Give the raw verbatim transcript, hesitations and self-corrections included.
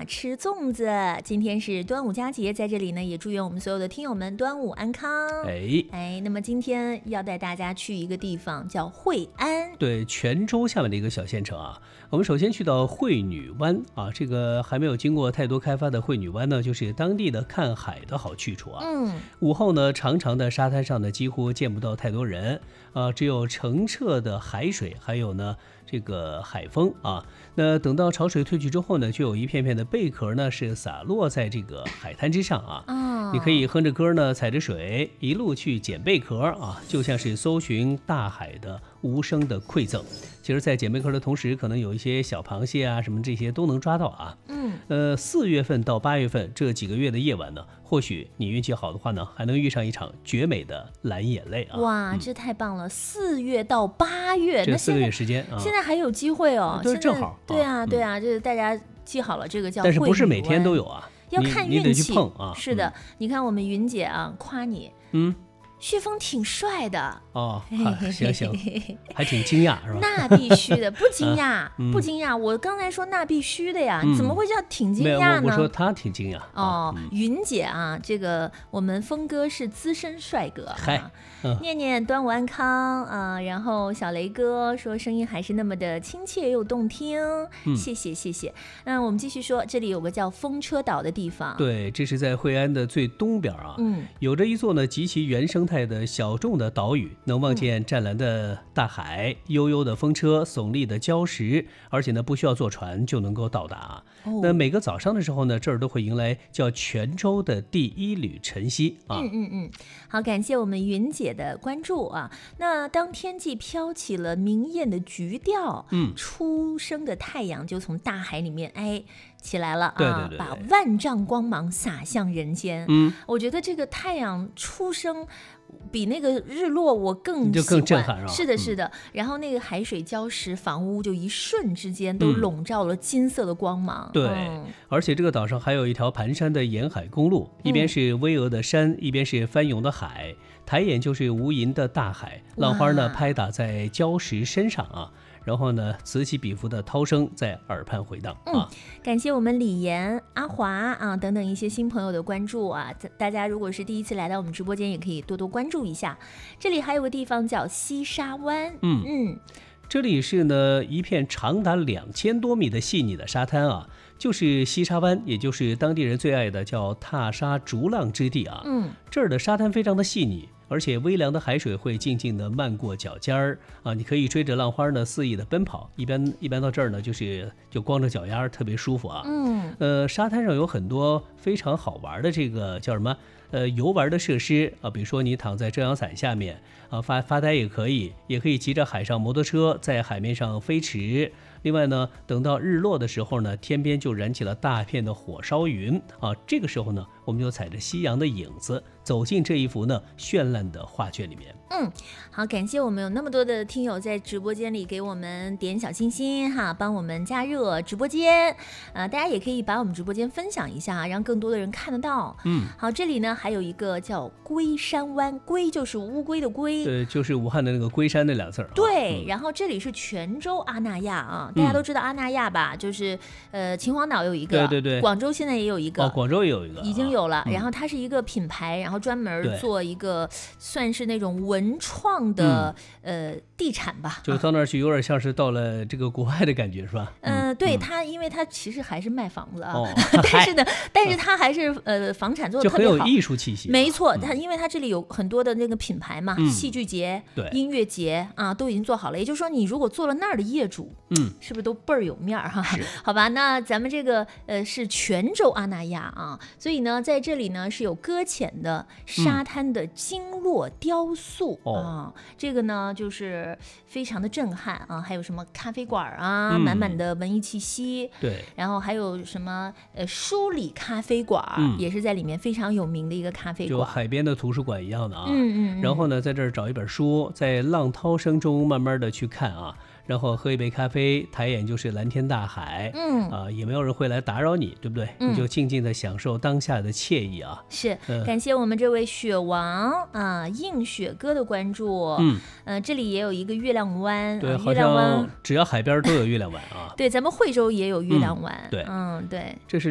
马吃粽子。今天是端午佳节，在这里呢，也祝愿我们所有的听友们端午安康。 哎哎，那么今天要带大家去一个地方，叫惠安。 对，泉州下面的一个小县城啊。我们首先去到惠女湾啊，这个还没有经过太多开发的惠女湾呢，就是当地的看海的好去处啊。 嗯， 午后呢，长长的沙滩上呢，几乎见不到太多人啊，只有澄澈的海水，还有呢这个海风啊。那等到潮水退去之后呢，就有一片片的贝壳呢是洒落在这个海滩之上啊。 哦， 你可以哼着歌呢，踩着水，一路去捡贝壳啊，就像是搜寻大海的无声的馈赠。其实，在捡贝壳的同时，可能有一些小螃蟹啊，什么这些都能抓到啊。 嗯， 呃，四月份到八月份这几个月的夜晚呢，或许你运气好的话呢，还能遇上一场绝美的蓝眼泪啊！ 哇， 嗯、 这太棒了！四月到八月， 这四个月时间啊， 现在还有机会哦， 对，正好。 对啊， 嗯、 对啊，就是大家记好了，这个叫惠女湾， 但是不是每天都有啊？ 要看运气， 你, 你得去碰啊。 是的， 嗯、 你看我们云姐啊，夸你， 嗯。 旭峰挺帅的哦，行行，还挺惊讶是吧？ 那必须的，不惊讶，啊嗯、不惊讶。我刚才说那必须的呀，嗯、怎么会叫挺惊讶呢？ 我说他挺惊讶。 哦， 嗯、 云姐啊，这个我们峰哥是资深帅哥啊。 嗯、 念念端午安康啊，然后小雷哥说声音还是那么的亲切又动听，嗯、谢谢谢谢。那我们继续说，这里有个叫风车岛的地方。 对，这是在惠安的最东边啊，嗯，有着一座呢极其原生态的小众的岛屿，能望见湛蓝的大海、嗯、悠悠的风车、耸立的礁石，而且呢不需要坐船就能够到达。哦、那每个早上的时候呢，这儿都会迎来叫泉州的第一缕晨曦啊。 嗯嗯嗯，好，感谢我们云姐的关注啊。那当天际飘起了明艳的菊调，嗯，初升的太阳就从大海里面哎起来了啊， 对对对对， 把万丈光芒洒向人间。嗯，我觉得这个太阳初升比那个日落我更就更震撼， 是的，是的。嗯、然后那个海水、礁石、房屋就一瞬之间都笼罩了金色的光芒。 嗯、对、嗯，而且这个岛上还有一条盘山的沿海公路，一边是巍峨的山，嗯、一边是翻涌的海，抬眼就是无垠的大海，浪花呢拍打在礁石身上啊。然后呢，此起彼伏的涛声在耳畔回荡啊！ 嗯，感谢我们李岩、阿华啊等等一些新朋友的关注啊！大家如果是第一次来到我们直播间，也可以多多关注一下。这里还有个地方叫西沙湾，嗯嗯， 这里是呢一片长达两千多米的细腻的沙滩啊，就是西沙湾，也就是当地人最爱的叫踏沙逐浪之地啊。嗯，这儿的沙滩非常的细腻。而且微凉的海水会静静地漫过脚尖儿啊，你可以追着浪花呢肆意的奔跑。一般一般到这儿呢，就是就光着脚丫儿，特别舒服啊。嗯，呃，沙滩上有很多非常好玩的这个叫什么呃游玩的设施啊，比如说你躺在遮阳伞下面啊发发呆也可以，也可以骑着海上摩托车在海面上飞驰。另外呢，等到日落的时候呢，天边就燃起了大片的火烧云啊，这个时候呢，我们就踩着夕阳的影子走进这一幅呢绚烂的画卷里面。 嗯，好，感谢我们有那么多的听友在直播间里给我们点小心心哈，帮我们加热直播间。呃，大家也可以把我们直播间分享一下，让更多的人看得到。嗯，好，这里呢还有一个叫龟山湾，龟就是乌龟的龟， 对，就是武汉的那个龟山那两字儿、啊。 对、 嗯， 然后这里是泉州阿那亚啊，大家都知道阿那亚吧？嗯、就是呃秦皇岛有一个， 对对对， 广州现在也有一个， 哦，广州也有一个， 已经有了。 啊、 然后它是一个品牌，然后专门做一个算是那种文创的、嗯、呃地产吧， 就到那儿去有点像是到了这个国外的感觉，是吧？ 嗯、呃，对，它因为它其实还是卖房子啊，哦、但是呢，但是它还是呃房产做的特别好， 就很有艺术气息。 没错，它因为它这里有很多的那个品牌嘛，嗯、戏剧节、 对音乐节啊都已经做好了。也就是说，你如果做了那儿的业主，嗯，是不是都倍儿有面儿哈？好吧，那咱们这个呃是泉州阿那亚啊，所以呢，在这里呢是有搁浅的沙滩的经络雕塑、嗯、啊，这个呢就是非常的震撼啊，还有什么咖啡馆啊，嗯、满满的文艺气息， 对， 然后还有什么呃梳理咖啡馆、嗯，也是在里面非常有名的一个咖啡馆， 就海边的图书馆一样的啊， 嗯嗯， 然后呢，在这儿找一本书，在浪涛声中慢慢的去看啊。然后喝一杯咖啡，抬眼就是蓝天大海，嗯啊、呃，也没有人会来打扰你，对不对？嗯、你就静静的享受当下的惬意啊。 是，呃、感谢我们这位雪王啊，映雪哥的关注。嗯，呃，这里也有一个月亮湾， 对， 啊、 好像只要海边都有月亮湾啊。 对，咱们惠州也有月亮湾。 嗯、对， 嗯，对， 这是。